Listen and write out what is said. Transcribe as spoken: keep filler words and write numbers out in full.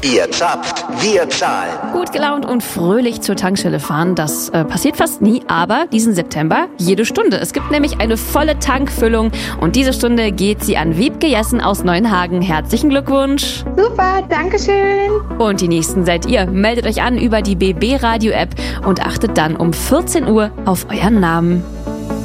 Ihr zapft, wir zahlen. Gut gelaunt und fröhlich zur Tankstelle fahren, das äh, passiert fast nie, aber diesen September jede Stunde. Es gibt nämlich eine volle Tankfüllung und diese Stunde geht sie an Wiebke Jessen aus Neuenhagen. Herzlichen Glückwunsch. Super, danke schön. Und die nächsten seid ihr. Meldet euch an über die B B Radio App und achtet dann um vierzehn Uhr auf euren Namen.